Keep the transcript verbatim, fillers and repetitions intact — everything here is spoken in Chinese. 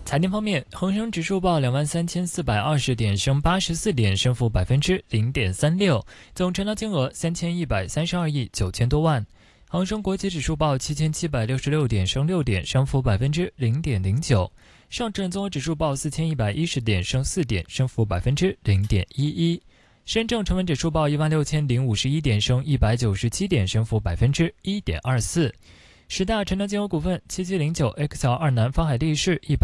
财经方面，恒生指数报两万三千四百二十点，升八十四点，升幅百分之零点三六，总成交金额三千一百三十二亿九千多万。恒生国际指数报七千七百六十六点，升六点，升幅百分之零点零九。上证综合指数报四千一百一十点，升四点，升幅百分之零点一一。深证成分指数报一万六千零五十一点，升一百九十七点，升幅百分之一点二四。十大成交金额股份：七七零九 X L 二南方海力士一百。